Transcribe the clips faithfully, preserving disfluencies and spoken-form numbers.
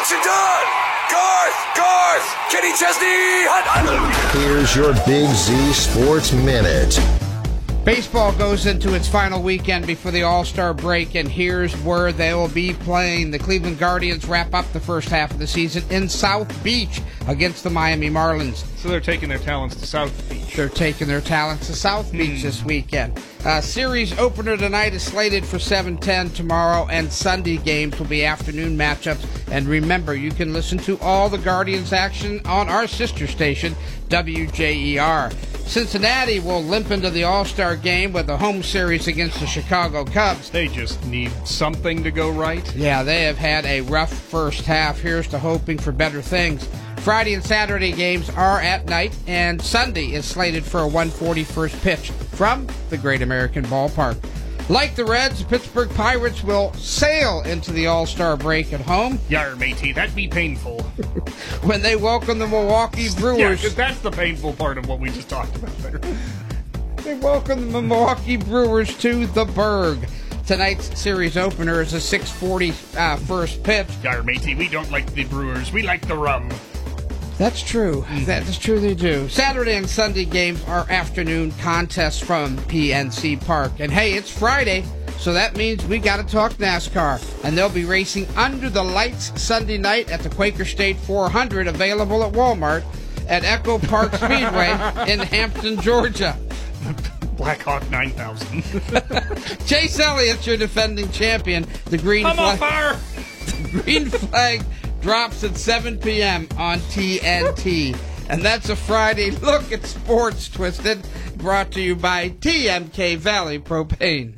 Washington! Garth! Garth! Kenny Chesney! Hunt, hunt. Here's your Big Z Sports Minute. Baseball goes into its final weekend before the All-Star break, and here's where they will be playing. The Cleveland Guardians wrap up the first half of the season in South Beach against the Miami Marlins. So they're taking their talents to South Beach. They're taking their talents to South Beach mm. this weekend. Uh, series opener tonight is slated for seven ten tomorrow, and Sunday games will be afternoon matchups. And remember, you can listen to all the Guardians action on our sister station, W J E R. Cincinnati will limp into the All-Star game with a home series against the Chicago Cubs. They just need something to go right. Yeah, they have had a rough first half. Here's to hoping for better things. Friday and Saturday games are at night, and Sunday is slated for a one forty-first pitch from the Great American Ballpark. Like the Reds, the Pittsburgh Pirates will sail into the All-Star break at home. Yar, matey, that'd be painful. When they welcome the Milwaukee Brewers. Yeah, because that's the painful part of what we just talked about there. They welcome the Milwaukee Brewers to the Berg. Tonight's series opener is a six forty uh, first pitch. Yar, matey, we don't like the Brewers. We like the rum. That's true. That is true, they do. Saturday and Sunday games are afternoon contests from P N C Park. And hey, it's Friday, so that means we got to talk NASCAR. And they'll be racing under the lights Sunday night at the Quaker State four hundred, available at Walmart at Echo Park Speedway in Hampton, Georgia. Blackhawk nine thousand. Chase Elliott's your defending champion. The green I'm flag. on fire! The green flag drops at seven p.m. on T N T. And that's a Friday look at sports, Twisted, brought to you by T M K Valley Propane.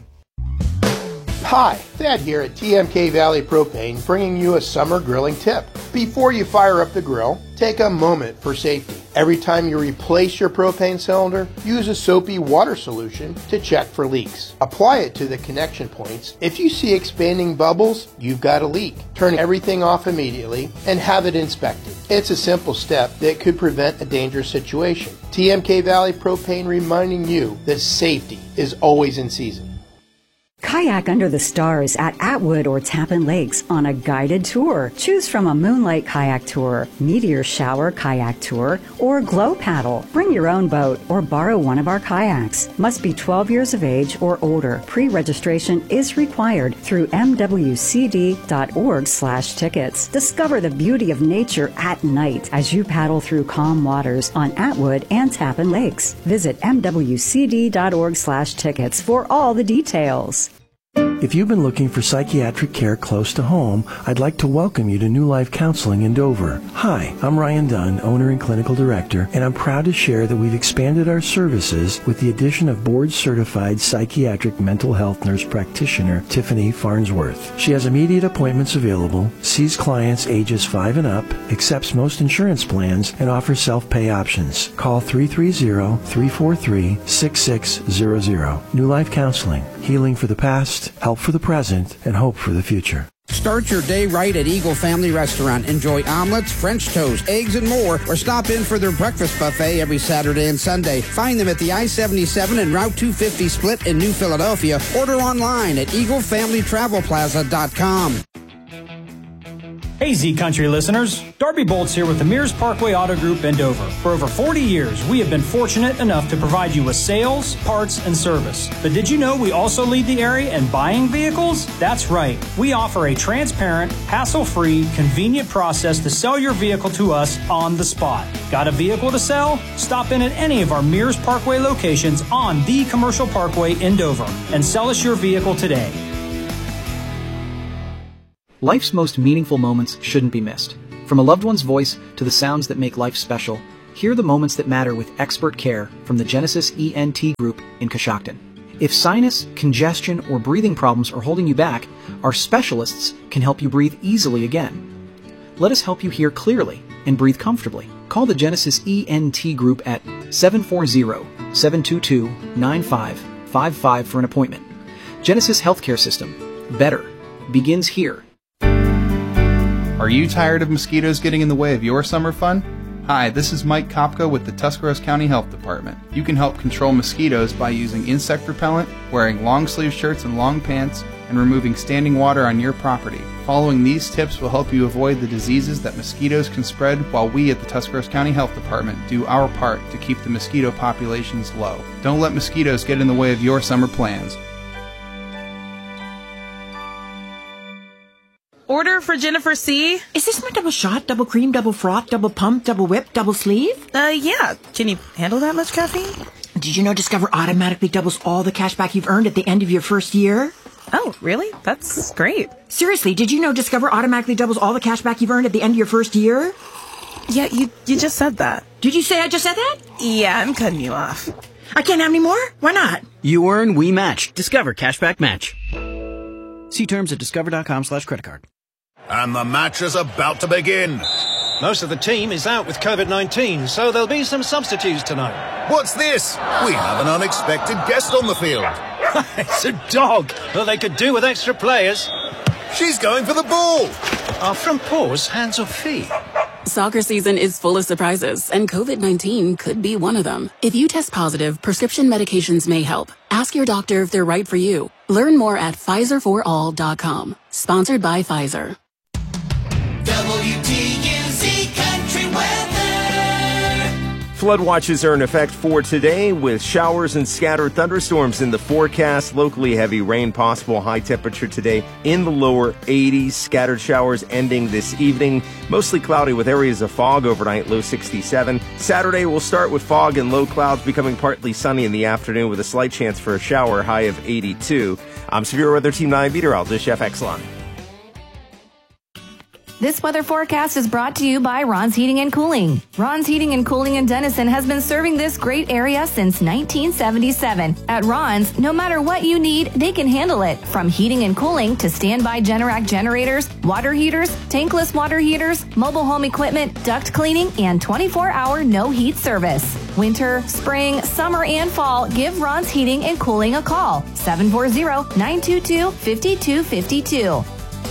Hi, Thad here at T M K Valley Propane, bringing you a summer grilling tip. Before you fire up the grill, take a moment for safety. Every time you replace your propane cylinder, use a soapy water solution to check for leaks. Apply it to the connection points. If you see expanding bubbles, you've got a leak. Turn everything off immediately and have it inspected. It's a simple step that could prevent a dangerous situation. T M K Valley Propane reminding you that safety is always in season. Kayak under the stars at Atwood or Tappan Lakes on a guided tour. Choose from a Moonlight Kayak Tour, Meteor Shower Kayak Tour, or Glow Paddle. Bring your own boat or borrow one of our kayaks. Must be twelve years of age or older. Pre-registration is required through m w c d dot org slash tickets. Discover the beauty of nature at night as you paddle through calm waters on Atwood and Tappan Lakes. Visit m w c d dot org slash tickets for all the details. If you've been looking for psychiatric care close to home, I'd like to welcome you to New Life Counseling in Dover. Hi, I'm Ryan Dunn, owner and clinical director, and I'm proud to share that we've expanded our services with the addition of board-certified psychiatric mental health nurse practitioner Tiffany Farnsworth. She has immediate appointments available, sees clients ages five and up, accepts most insurance plans, and offers self-pay options. Call three three zero, three four three, six six zero zero. New Life Counseling, healing for the past, help for the present, and hope for the future. Start your day right at Eagle Family Restaurant. Enjoy omelets, French toast, eggs, and more, or stop in for their breakfast buffet every Saturday and Sunday. Find them at the I seventy-seven and Route two fifty split in New Philadelphia. Order online at eagle family travel plaza dot com. Hey Z Country listeners, Darby Bolts here with the Mears Parkway Auto Group in Dover. For over forty years, we have been fortunate enough to provide you with sales, parts, and service. But did you know we also lead the area in buying vehicles? That's right. We offer a transparent, hassle-free, convenient process to sell your vehicle to us on the spot. Got a vehicle to sell? Stop in at any of our Mears Parkway locations on the Commercial Parkway in Dover and sell us your vehicle today. Life's most meaningful moments shouldn't be missed. From a loved one's voice to the sounds that make life special, hear the moments that matter with expert care from the Genesis E N T Group in Coshocton. If sinus, congestion, or breathing problems are holding you back, our specialists can help you breathe easily again. Let us help you hear clearly and breathe comfortably. Call the Genesis E N T Group at seven four zero, seven two two, nine five five five for an appointment. Genesis Healthcare System. Better begins here. Are you tired of mosquitoes getting in the way of your summer fun? Hi, this is Mike Kopka with the Tuscarawas County Health Department. You can help control mosquitoes by using insect repellent, wearing long sleeve shirts and long pants, and removing standing water on your property. Following these tips will help you avoid the diseases that mosquitoes can spread, while we at the Tuscarawas County Health Department do our part to keep the mosquito populations low. Don't let mosquitoes get in the way of your summer plans. Order for Jennifer C. Is this my double shot, double cream, double froth, double pump, double whip, double sleeve? Uh, yeah. Can you handle that much caffeine? Did you know Discover automatically doubles all the cash back you've earned at the end of your first year? Oh, really? That's great. Seriously, did you know Discover automatically doubles all the cash back you've earned at the end of your first year? Yeah, you you just said that. Did you say I just said that? Yeah, I'm cutting you off. I can't have any more? Why not? You earn, we match. Discover Cashback Match. See terms at discover.com slash credit card. And the match is about to begin. Most of the team is out with COVID nineteen, so there'll be some substitutes tonight. What's this? We have an unexpected guest on the field. It's a dog. Well, they could do with extra players. She's going for the ball. Are front paws hands or feet? Soccer season is full of surprises, and COVID nineteen could be one of them. If you test positive, prescription medications may help. Ask your doctor if they're right for you. Learn more at Pfizer for all dot com. Sponsored by Pfizer. W T U Z Country Weather. Flood watches are in effect for today, with showers and scattered thunderstorms in the forecast. Locally heavy rain possible. High temperature today in the lower eighties. Scattered showers ending this evening. Mostly cloudy with areas of fog overnight, low sixty-seven. Saturday will start with fog and low clouds, becoming partly sunny in the afternoon with a slight chance for a shower, high of eighty-two. I'm Severe Weather Team nine meteorologist Jeff Exelon. This weather forecast is brought to you by Ron's Heating and Cooling. Ron's Heating and Cooling in Denison has been serving this great area since nineteen seventy-seven. At Ron's, no matter what you need, they can handle it. From heating and cooling to standby Generac generators, water heaters, tankless water heaters, mobile home equipment, duct cleaning, and twenty-four hour no heat service. Winter, spring, summer, and fall, give Ron's Heating and Cooling a call. seven four zero, nine two two, five two five two.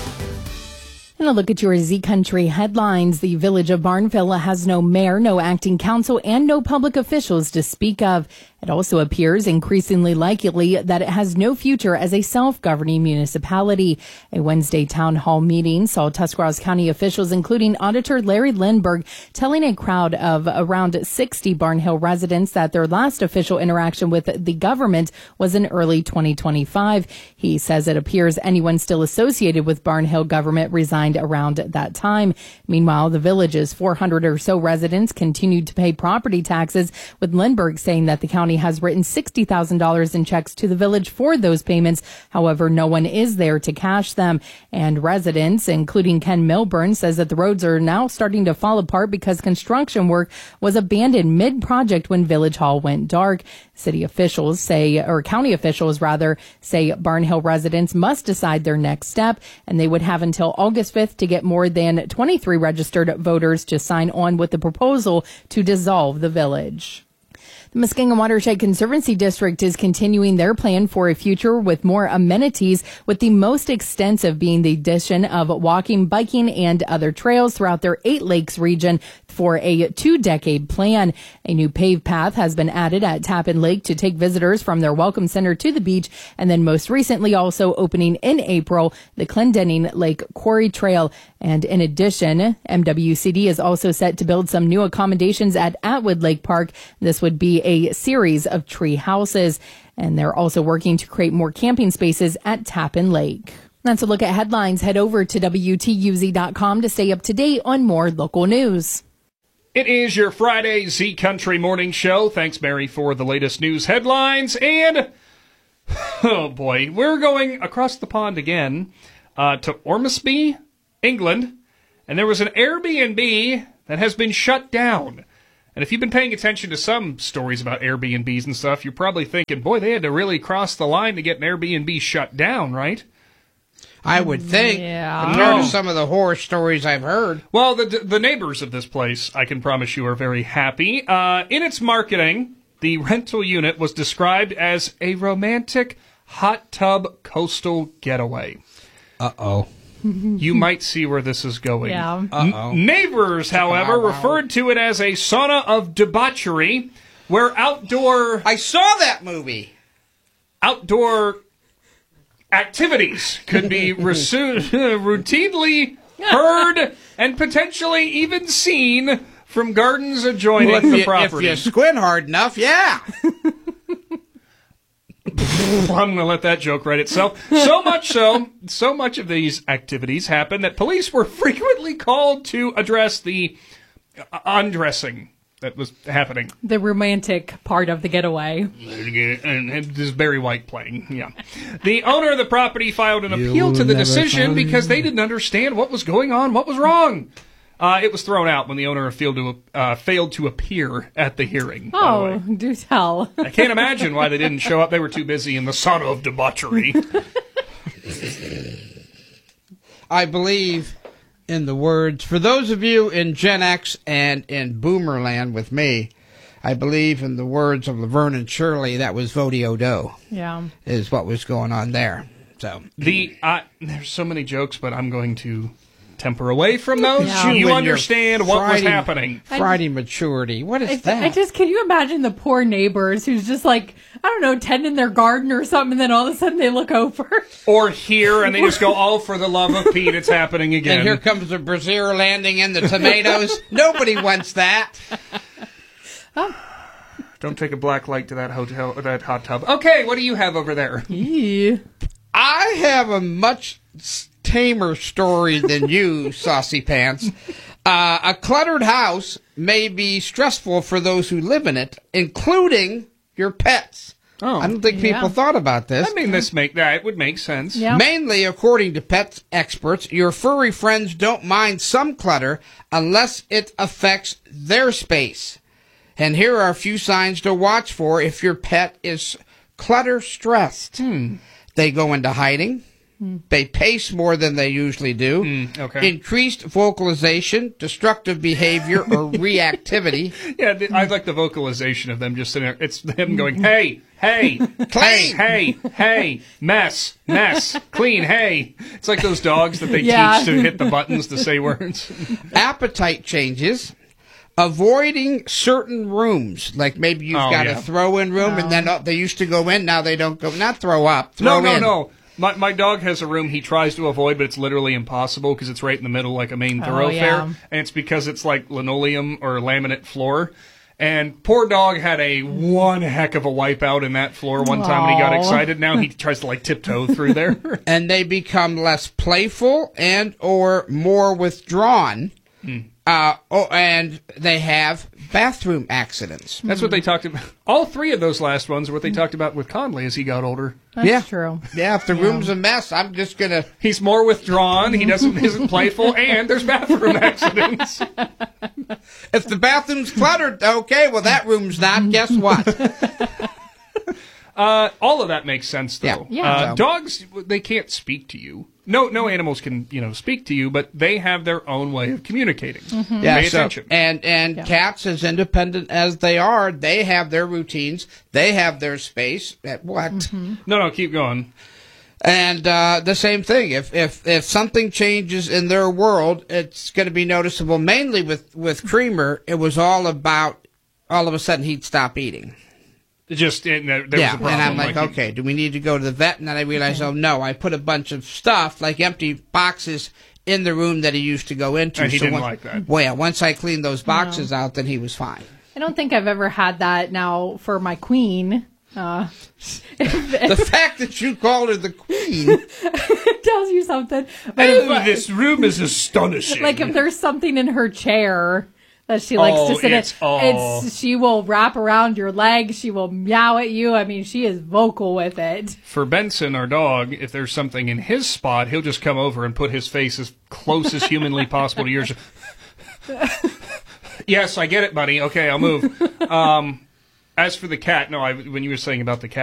And a look at your Z Country headlines. The village of Barnville has no mayor, no acting council, and no public officials to speak of. It also appears increasingly likely that it has no future as a self-governing municipality. A Wednesday town hall meeting saw Tuscarawas County officials, including Auditor Larry Lindberg, telling a crowd of around sixty Barnhill residents that their last official interaction with the government was in early twenty twenty-five. He says it appears anyone still associated with Barnhill government resigned around that time. Meanwhile, the village's four hundred or so residents continued to pay property taxes, with Lindberg saying that the county has written sixty thousand dollars in checks to the village for those payments. However, no one is there to cash them. And residents, including Ken Milburn, says that the roads are now starting to fall apart because construction work was abandoned mid-project when Village Hall went dark. City officials say, or county officials rather, say Barnhill residents must decide their next step, and they would have until August fifth to get more than twenty-three registered voters to sign on with the proposal to dissolve the village. The Muskingum Watershed Conservancy District is continuing their plan for a future with more amenities, with the most extensive being the addition of walking, biking, and other trails throughout their Eight Lakes region for a two-decade plan. A new paved path has been added at Tappan Lake to take visitors from their welcome center to the beach, and then most recently also opening in April, the Clendenning Lake Quarry Trail. And in addition, M W C D is also set to build some new accommodations at Atwood Lake Park. This would be a series of tree houses, and they're also working to create more camping spaces at Tappan Lake. That's a look at headlines. Head over to W T U Z dot com to stay up to date on more local news. It is your Friday Z Country Morning Show. Thanks, Mary, for the latest news headlines. And, oh boy, we're going across the pond again uh, to Ormsby, England. And there was an Airbnb that has been shut down. And if you've been paying attention to some stories about Airbnbs and stuff, you're probably thinking, boy, they had to really cross the line to get an Airbnb shut down, right? I would think, yeah. compared to some of the horror stories I've heard. Well, the the neighbors of this place, I can promise you, are very happy. Uh, in its marketing, the rental unit was described as a romantic hot tub coastal getaway. Uh-oh. You might see where this is going. Yeah. Uh-oh. N- neighbors, however, referred to it as a sauna of debauchery, where outdoor... I saw that movie! Outdoor activities could be resu- routinely heard and potentially even seen from gardens adjoining Well, if the you, property. If you squint hard enough, yeah. I'm going to let that joke write itself. So much so, so much of these activities happen that police were frequently called to address the uh, undressing that was happening. The romantic part of the getaway. And, and this is Barry White playing, yeah. The owner of the property filed an appeal to the decision because they didn't understand what was going on, what was wrong. Uh, it was thrown out when the owner failed to, uh, failed to appear at the hearing. Oh, do tell. I can't imagine why they didn't show up. They were too busy in the sun of debauchery. I believe in the words, for those of you in Gen X and in Boomerland with me, I believe in the words of Laverne and Shirley, that was Voti-O-Do. Yeah. Is what was going on there. So the uh, there's so many jokes, but I'm going to temper away from those. Yeah. You When understand you're what was Friday- happening. Friday maturity. What is I, that? I just, can you imagine the poor neighbors who's just like, I don't know, tending their garden or something, and then all of a sudden they look over. Or here, and they just go, oh, for the love of Pete, it's happening again. And here comes the brassiere landing in the tomatoes. Nobody wants that. Don't take a black light to that hotel, that hot tub. Okay, what do you have over there? Yeah. I have a much tamer story than you, Saucy Pants. Uh, a cluttered house may be stressful for those who live in it, including your pets. Oh, I don't think people yeah. thought about this. I mean, this make that it would make sense. Mainly, according to pet experts, your furry friends don't mind some clutter unless it affects their space. And here are a few signs to watch for if your pet is clutter stressed. Hmm. They go into hiding. They pace more than they usually do. Mm, okay. Increased vocalization, destructive behavior, or reactivity. Yeah, th- I like the vocalization of them just sitting there. It's them going, hey, hey, hey, hey, hey, mess, mess, clean, hey. It's like those dogs that they Yeah. teach to hit the buttons to say words. Appetite changes. Avoiding certain rooms, like maybe you've Oh, got yeah. a throw-in room, and then oh, they used to go in, now they don't go. Not throw up, throw No, no, in. no. My my dog has a room he tries to avoid, but it's literally impossible because it's right in the middle, like a main Oh, thoroughfare, yeah. and it's because it's like linoleum or laminate floor. And poor dog had a one heck of a wipeout in that floor one time when he got Aw. excited. Now he tries to like tiptoe through there. And they become less playful and or more withdrawn. Hmm. Uh, oh, and they have bathroom accidents. That's what they talked about. All three of those last ones are what they talked about with Conley as he got older. That's yeah. true. Yeah, if the room's a mess, I'm just gonna. He's more withdrawn. He doesn't isn't playful, and there's bathroom accidents. If the bathroom's cluttered, okay, well that room's not. Guess what? Uh, all of that makes sense, though. Yeah. Yeah. Uh, dogs, they can't speak to you. No, no animals can, you know, speak to you, but they have their own way of communicating. Yeah, Pay so- attention. and and Yeah. cats, as independent as they are, they have their routines. They have their space. At what? No, no, keep going. And uh, the same thing. If if if something changes in their world, it's going to be noticeable. Mainly with with Creamer, it was all about all of a sudden he'd stop eating. It just it, there was yeah, a problem. and I'm like, he- okay, do we need to go to the vet? And then I realized, oh no, I put a bunch of stuff like empty boxes in the room that he used to go into. And he so didn't once- like that. Well, yeah, once I cleaned those boxes out, then he was fine. I don't think I've ever had that now for my queen. Uh, The fact that you called her the queen tells you something. But Oh, if- this room is astonishing. like if there's something in her chair that she likes Oh, to sit it's- in, oh. it's she will wrap around your leg. She will meow at you. I mean, she is vocal with it. For Benson, our dog, if there's something in his spot, he'll just come over and put his face as close as humanly possible to yours. Yes, I get it, buddy. Okay, I'll move. Um, as for the cat, no, I, when you were saying about the cat,